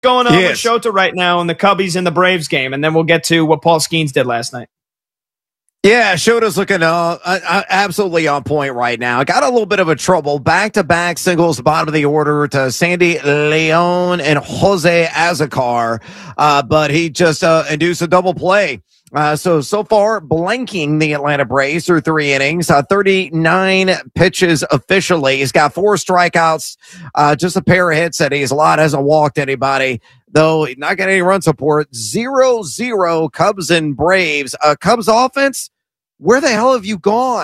going on with Shota right now in the Cubbies and the Braves game, and then we'll get to what Paul Skeens did last night. Yeah, Shota's looking absolutely on point right now. Got a little bit of a trouble. Back-to-back singles, bottom of the order to Sandy Leon and Jose Azocar, but he just induced a double play. So far, blanking the Atlanta Braves through 3 innings, 39 pitches officially. He's got 4 strikeouts, just a pair of hits that he's allowed, hasn't walked anybody, though not getting any run support. 0-0 Cubs and Braves. Cubs offense, where the hell have you gone?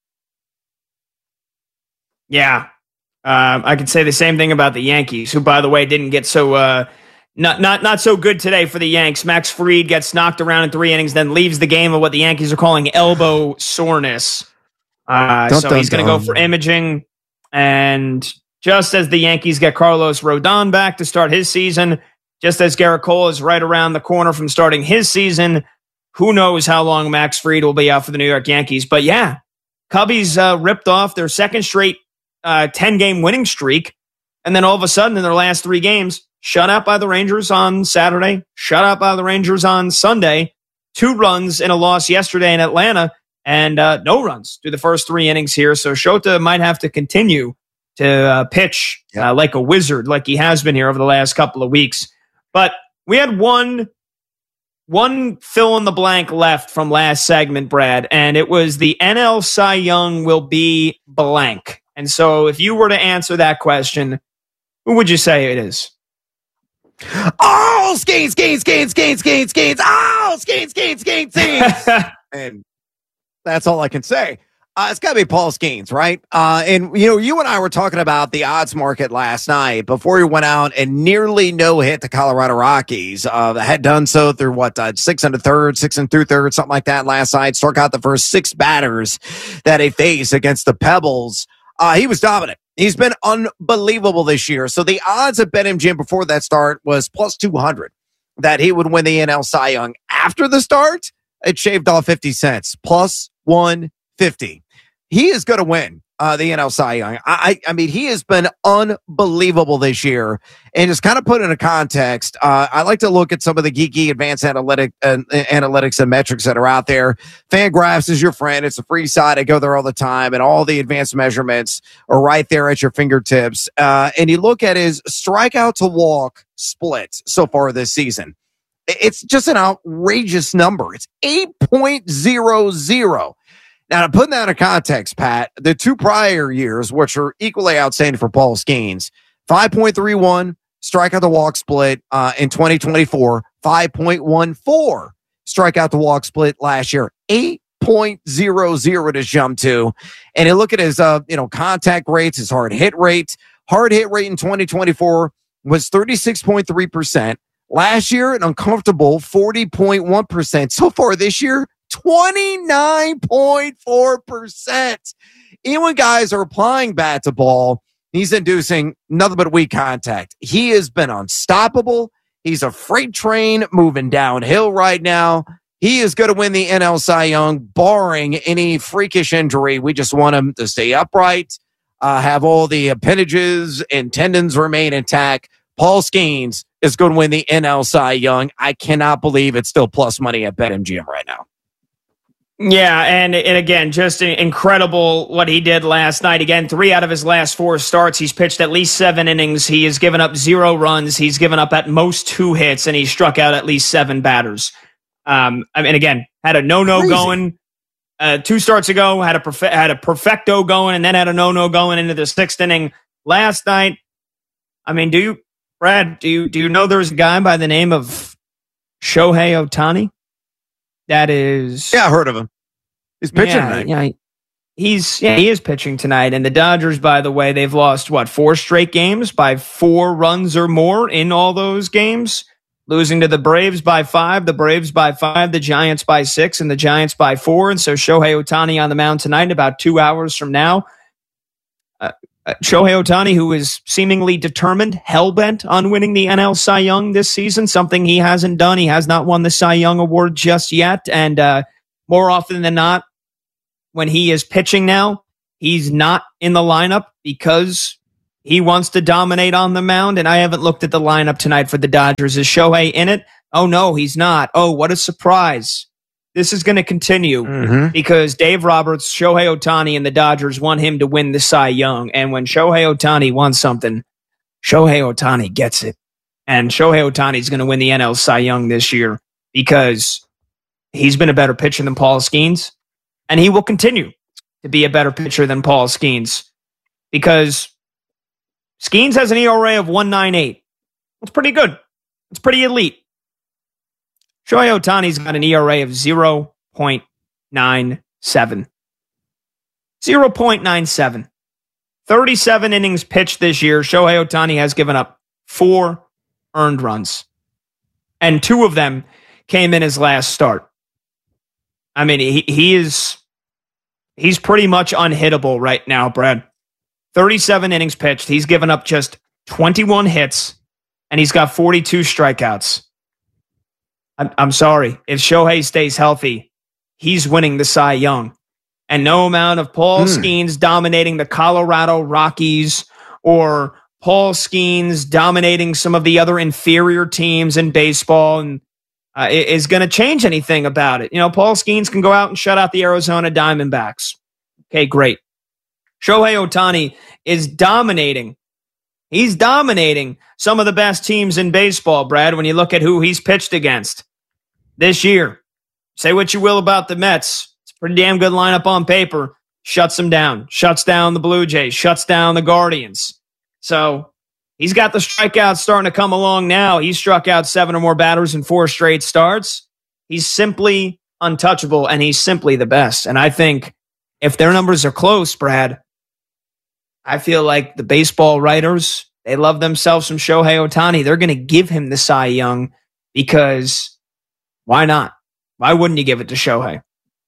Yeah, I could say the same thing about the Yankees, who, by the way, didn't get so... Not so good today for the Yanks. Max Fried gets knocked around in 3 innings, then leaves the game of what the Yankees are calling elbow soreness. So he's going to go for imaging. And just as the Yankees get Carlos Rodon back to start his season, just as Gerrit Cole is right around the corner from starting his season, who knows how long Max Fried will be out for the New York Yankees. But yeah, Cubbies ripped off their second straight 10-game winning streak. And then all of a sudden in their last 3 games, shut out by the Rangers on Saturday, shut out by the Rangers on Sunday, 2 runs in a loss yesterday in Atlanta, and no runs through the first 3 innings here. So Shota might have to continue to pitch like a wizard, like he has been here over the last couple of weeks. But we had one fill in the blank left from last segment, Brad, and it was the NL Cy Young will be blank. And so if you were to answer that question, who would you say it is? Oh, Skeens. Oh, Skeens. And that's all I can say. It's got to be Paul Skeens, right? And, you and I were talking about the odds market last night before he went out and nearly no-hit the Colorado Rockies. Had done so through, 6 2/3, 6 2/3, something like that last night. Struck out the first 6 batters that he faced against the Pebbles. He was dominant. He's been unbelievable this year. So the odds at BetMGM before that start was plus 200 that he would win the NL Cy Young. After the start, it shaved off 50 cents, plus 150. He is going to win the NL Cy Young. I mean, he has been unbelievable this year. And just kind of put into context, I like to look at some of the geeky advanced analytics and metrics that are out there. Fangraphs is your friend. It's a free site. I go there all the time, and all the advanced measurements are right there at your fingertips. And you look at his strikeout to walk split so far this season. It's just an outrageous number. It's 8.00. Now, to put that in context, Pat, the 2 prior years, which are equally outstanding for Paul Skeens, 5.31 strikeout to walk split in 2024, 5.14 strikeout to walk split last year, 8.00 to jump to. And you look at his contact rates, his hard hit rate. Hard hit rate in 2024 was 36.3%. Last year, an uncomfortable 40.1%. So far this year, 29.4%. Even when guys are applying bat to ball, he's inducing nothing but weak contact. He has been unstoppable. He's a freight train moving downhill right now. He is going to win the NL Cy Young, barring any freakish injury. We just want him to stay upright, have all the appendages and tendons remain intact. Paul Skeens is going to win the NL Cy Young. I cannot believe it's still plus money at BetMGM right now. Yeah, and again, just incredible what he did last night. Again, 3 out of his last 4 starts, he's pitched at least 7 innings. He has given up 0 runs. He's given up at most 2 hits, and he struck out at least 7 batters. Again, had a no-no going 2 starts ago, had a perfecto going, and then had a no-no going into the 6th inning last night. I mean, Brad, do you know there's a guy by the name of Shohei Ohtani? That is... Yeah, I heard of him. He's pitching tonight. Yeah, he is pitching tonight. And the Dodgers, by the way, they've lost, 4 straight games by 4 runs or more in all those games. Losing to the Braves by 5, the Braves by 5, the Giants by 6, and the Giants by 4. And so Shohei Ohtani on the mound tonight in about 2 hours from now. Shohei Ohtani, who is seemingly determined, hell-bent on winning the NL Cy Young this season, something he hasn't done. He has not won the Cy Young Award just yet. And more often than not, when he is pitching now, he's not in the lineup because he wants to dominate on the mound, and I haven't looked at the lineup tonight for the Dodgers. Is Shohei in it? Oh, no, he's not. Oh, what a surprise. This is going to continue because Dave Roberts, Shohei Ohtani, and the Dodgers want him to win the Cy Young. And when Shohei Ohtani wants something, Shohei Ohtani gets it. And Shohei Ohtani is going to win the NL Cy Young this year because he's been a better pitcher than Paul Skeens. And he will continue to be a better pitcher than Paul Skeens because Skeens has an ERA of 1.98. That's pretty good. It's pretty elite. Shohei Ohtani's got an ERA of 0.97. 0.97. 37 innings pitched this year. Shohei Ohtani has given up 4 earned runs. And 2 of them came in his last start. I mean, he's pretty much unhittable right now, Brad. 37 innings pitched. He's given up just 21 hits, and he's got 42 strikeouts. I'm sorry. If Shohei stays healthy, he's winning the Cy Young. And no amount of Paul Skeens dominating the Colorado Rockies or Paul Skeens dominating some of the other inferior teams in baseball and is going to change anything about it. You know, Paul Skeens can go out and shut out the Arizona Diamondbacks. Okay, great. Shohei Ohtani is dominating. He's dominating some of the best teams in baseball, Brad, when you look at who he's pitched against this year. Say what you will about the Mets. It's a pretty damn good lineup on paper. Shuts them down. Shuts down the Blue Jays. Shuts down the Guardians. So he's got the strikeouts starting to come along now. He's struck out 7 or more batters in 4 straight starts. He's simply untouchable, and he's simply the best. And I think if their numbers are close, Brad, I feel like the baseball writers, they love themselves some Shohei Ohtani. They're going to give him the Cy Young because why not? Why wouldn't you give it to Shohei?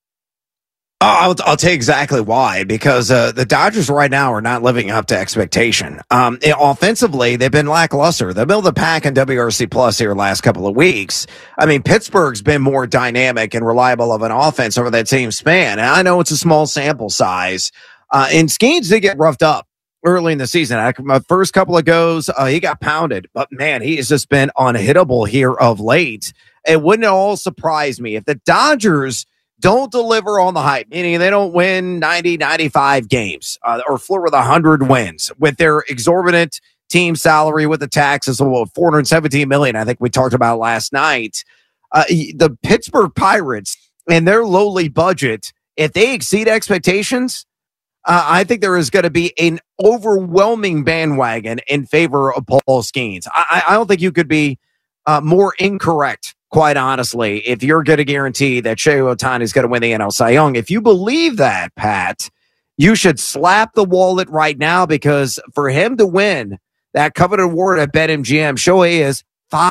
I'll tell you exactly why. Because the Dodgers right now are not living up to expectation. Offensively, they've been lackluster. They're middle of the pack in WRC Plus here last couple of weeks. I mean, Pittsburgh's been more dynamic and reliable of an offense over that same span. And I know it's a small sample size. And Skeens did get roughed up early in the season. My first couple of goes, he got pounded. But, man, he has just been unhittable here of late. It wouldn't at all surprise me if the Dodgers don't deliver on the hype, meaning they don't win 90, 95 games or flirt with 100 wins with their exorbitant team salary with the taxes of $417 million. I think we talked about last night. The Pittsburgh Pirates and their lowly budget, if they exceed expectations, I think there is going to be an overwhelming bandwagon in favor of Paul Skeens. I don't think you could be more incorrect, quite honestly, if you're going to guarantee that Shohei Ohtani is going to win the NL Cy Young. If you believe that, Pat, you should slap the wallet right now because for him to win that coveted award at BetMGM, Shohei is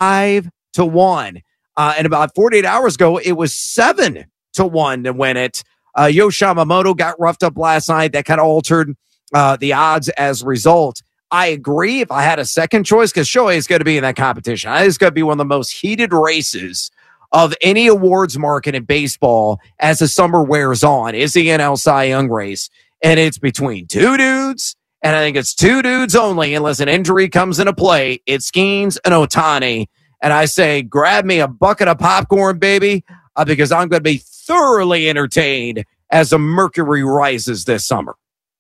5-1. And about 48 hours ago, it was 7-1 to win it. Yosh Yamamoto got roughed up last night. That kind of altered the odds as a result. I agree if I had a second choice because Shohei is going to be in that competition. I think it's going to be one of the most heated races of any awards market in baseball as the summer wears on is the NL Cy Young race. And it's between 2 dudes, and I think it's 2 dudes only unless an injury comes into play. It's Skeens and Ohtani. And I say, grab me a bucket of popcorn, baby, because I'm going to be thoroughly entertained as the mercury rises this summer.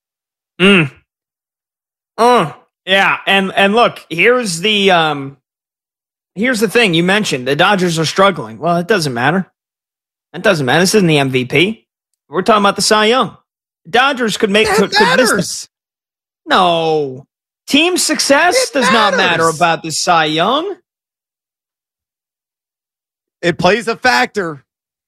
Yeah, and look, here's the thing you mentioned. The Dodgers are struggling. Well, it doesn't matter. It doesn't matter. This isn't the MVP. We're talking about the Cy Young. The Dodgers could make could miss. No. Team success does not matter about the Cy Young. It plays a factor.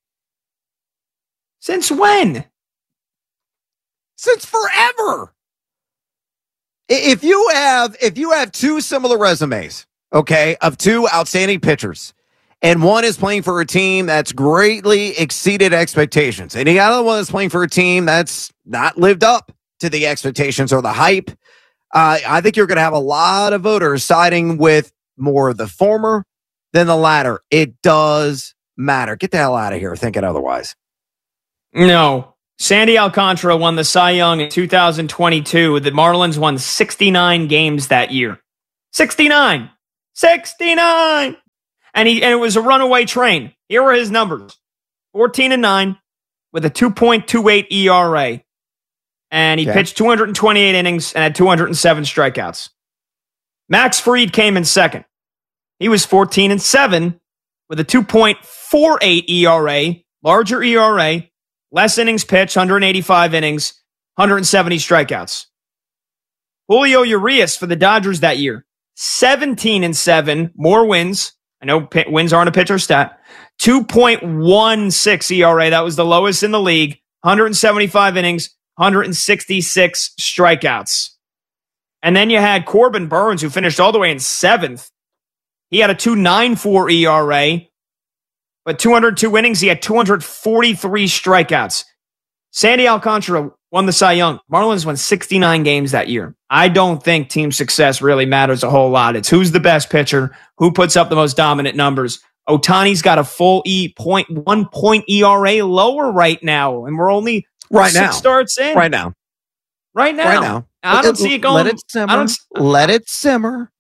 Since when? Since forever. If you have 2 similar resumes, okay, of 2 outstanding pitchers, and one is playing for a team that's greatly exceeded expectations, and the other one is playing for a team that's not lived up to the expectations or the hype, I think you're going to have a lot of voters siding with more of the former than the latter. It does matter. Get the hell out of here thinking otherwise. No. Sandy Alcantara won the Cy Young in 2022. The Marlins won 69 games that year. 69! 69! And it was a runaway train. Here are his numbers. 14-9 with a 2.28 ERA. And he pitched 228 innings and had 207 strikeouts. Max Fried came in second. He was 14-7 with a 2.48 ERA, larger ERA, less innings pitched, 185 innings, 170 strikeouts. Julio Urias for the Dodgers that year, 17-7, more wins. I know wins aren't a pitcher stat. 2.16 ERA, that was the lowest in the league, 175 innings, 166 strikeouts. And then you had Corbin Burns, who finished all the way in seventh. He had a 2.94 ERA. But 202 innings, he had 243 strikeouts. Sandy Alcantara won the Cy Young. Marlins won 69 games that year. I don't think team success really matters a whole lot. It's who's the best pitcher, who puts up the most dominant numbers. Ohtani's got a full 1 point ERA lower right now, and we're only six starts in. Right now. I don't see it going. Let it simmer. Let it simmer.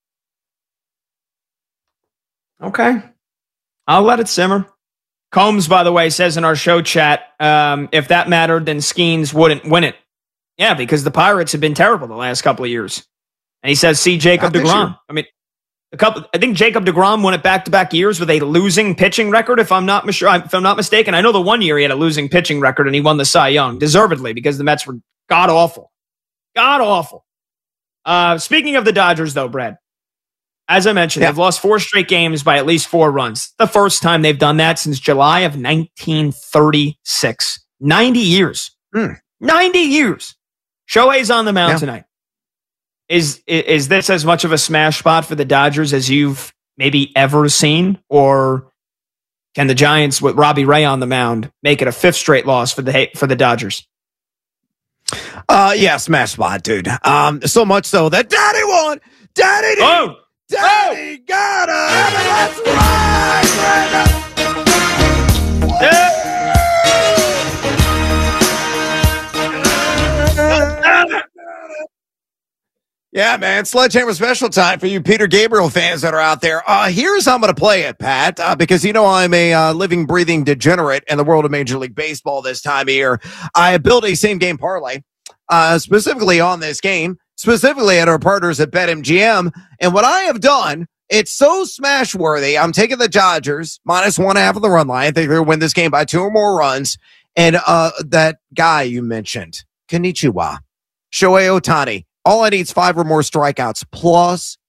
Okay. I'll let it simmer. Combs, by the way, says in our show chat, if that mattered, then Skeens wouldn't win it. Yeah, because the Pirates have been terrible the last couple of years. And he says, see Jacob deGrom. I mean, I think Jacob deGrom won it back-to-back years with a losing pitching record, if I'm not mistaken. I know the one year he had a losing pitching record and he won the Cy Young, deservedly, because the Mets were god-awful. God-awful. Speaking of the Dodgers, though, Brad, as I mentioned, they've lost 4 straight games by at least 4 runs. The first time they've done that since July of 1936. 90 years. 90 years. Shohei's on the mound tonight. Is this as much of a smash spot for the Dodgers as you've maybe ever seen? Or can the Giants with Robbie Ray on the mound make it a 5th straight loss for the Dodgers? Yeah, smash spot, dude. So much so that Daddy won. Daddy did. Oh! Daddy got it! That's right! Yeah, man. Sledgehammer special time for you Peter Gabriel fans that are out there. Here's how I'm going to play it, Pat, because you know I'm a living, breathing degenerate in the world of Major League Baseball this time of year. I built a same-game parlay specifically on this game, specifically at our partners at BetMGM. And what I have done, it's so smash worthy. I'm taking the Dodgers minus 1.5 of the run line. I think they're going to win this game by 2 or more runs. And that guy you mentioned, Konnichiwa, Shohei Ohtani. All I need is 5 or more strikeouts plus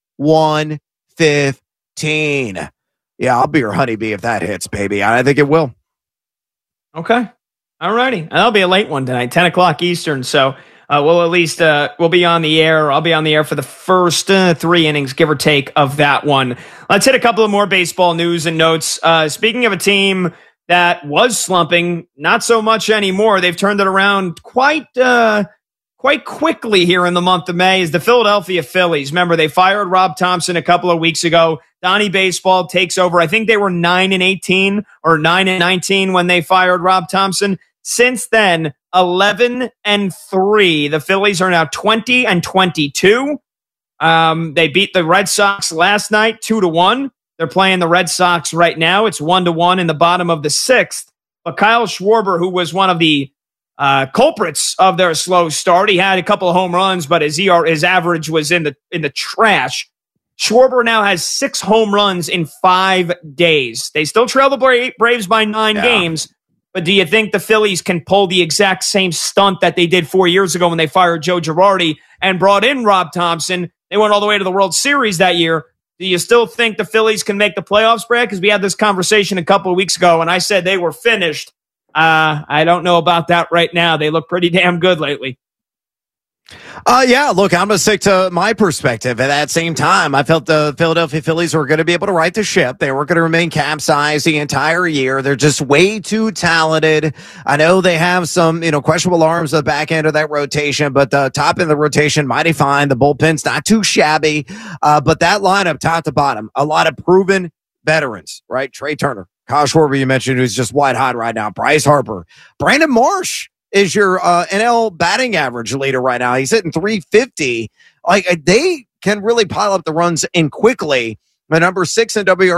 115. Yeah, I'll be your honeybee if that hits, baby. I think it will. Okay. All righty. That'll be a late one tonight, 10 o'clock Eastern. So we'll at least we'll be on the air. I'll be on the air for the first 3 innings, give or take, of that one. Let's hit a couple of more baseball news and notes. Speaking of a team that was slumping, not so much anymore. They've turned it around quite quickly here in the month of May, is the Philadelphia Phillies. Remember, they fired Rob Thompson a couple of weeks ago. Donnie Baseball takes over. I think they were 9-18 or 9-19 when they fired Rob Thompson. Since then, 11-3. The Phillies are now 20-22. They beat the Red Sox last night 2-1. They're playing the Red Sox right now. It's 1-1 in the bottom of the 6th. But Kyle Schwarber, who was one of the culprits of their slow start, he had a couple of home runs, but his average was in the trash. Schwarber now has 6 home runs in 5 days. They still trail the Braves by 9 games. But do you think the Phillies can pull the exact same stunt that they did 4 years ago when they fired Joe Girardi and brought in Rob Thompson? They went all the way to the World Series that year. Do you still think the Phillies can make the playoffs, Brad? Because we had this conversation a couple of weeks ago, and I said they were finished. I don't know about that right now. They look pretty damn good lately. Yeah, look, I'm going to stick to my perspective. At that same time, I felt the Philadelphia Phillies were going to be able to right the ship. They were going to remain capsized the entire year. They're just way too talented. I know they have some, questionable arms at the back end of that rotation, but the top end of the rotation, mighty fine. The bullpen's not too shabby. But that lineup, top to bottom, a lot of proven veterans, right? Trey Turner, Kyle Schwarber, you mentioned, who's just white hot right now. Bryce Harper, Brandon Marsh. is your NL batting average leader right now. He's hitting 350. Like they can really pile up the runs in quickly. The number 6 in WR